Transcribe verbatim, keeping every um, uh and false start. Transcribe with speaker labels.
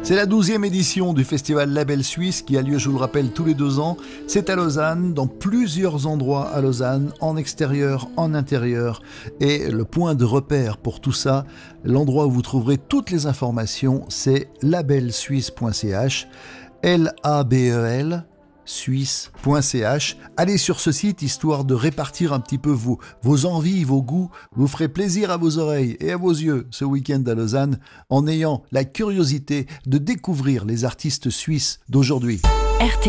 Speaker 1: C'est la douzième édition du festival Label Suisse qui a lieu, je vous le rappelle, tous les deux ans. C'est à Lausanne, dans plusieurs endroits à Lausanne, en extérieur, en intérieur. Et le point de repère pour tout ça, l'endroit où vous trouverez toutes les informations, c'est label suisse point c h, L A B E L, suisse point c h. Allez sur ce site histoire de répartir un petit peu vos, vos envies, vos goûts. Vous ferez plaisir à vos oreilles et à vos yeux ce week-end à Lausanne en ayant la curiosité de découvrir les artistes suisses d'aujourd'hui.
Speaker 2: R T